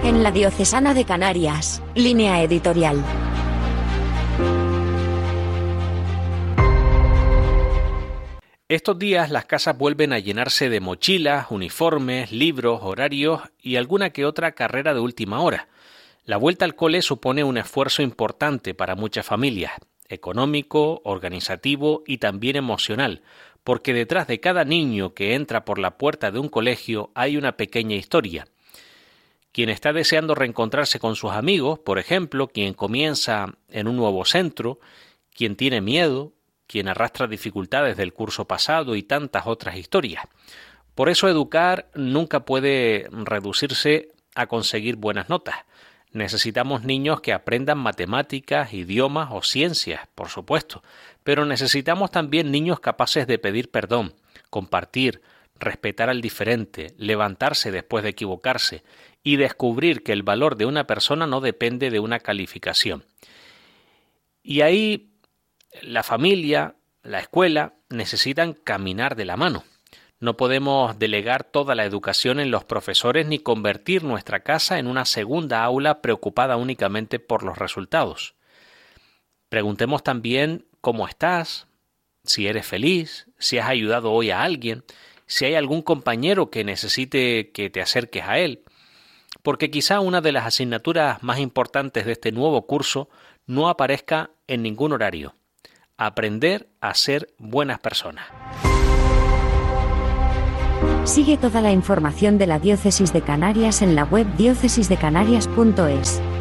En la Diocesana de Canarias, Línea Editorial. Estos días las casas vuelven a llenarse de mochilas, uniformes, libros, horarios y alguna que otra carrera de última hora. La vuelta al cole supone un esfuerzo importante para muchas familias, económico, organizativo y también emocional, porque detrás de cada niño que entra por la puerta de un colegio hay una pequeña historia. Quien está deseando reencontrarse con sus amigos, por ejemplo, quien comienza en un nuevo centro, quien tiene miedo, quien arrastra dificultades del curso pasado y tantas otras historias. Por eso educar nunca puede reducirse a conseguir buenas notas. Necesitamos niños que aprendan matemáticas, idiomas o ciencias, por supuesto, pero necesitamos también niños capaces de pedir perdón, compartir, respetar al diferente, levantarse después de equivocarse y descubrir que el valor de una persona no depende de una calificación. Y ahí la familia, la escuela, necesitan caminar de la mano. No podemos delegar toda la educación en los profesores ni convertir nuestra casa en una segunda aula preocupada únicamente por los resultados. Preguntemos también cómo estás, si eres feliz, si has ayudado hoy a alguien, si hay algún compañero que necesite que te acerques a él, porque quizá una de las asignaturas más importantes de este nuevo curso no aparezca en ningún horario: aprender a ser buenas personas. Sigue toda la información de la Diócesis de Canarias en la web diócesisdecanarias.es.